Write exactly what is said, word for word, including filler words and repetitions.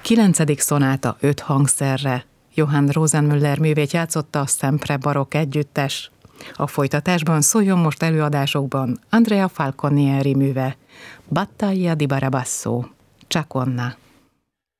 Kilencedik szonáta öt hangszerre. Johann Rosenmüller művét játszotta a Sempre Barokk Együttes. A folytatásban szóljon most előadásokban Andrea Falconieri műve, Battaglia di Barabasso, Ciaconna.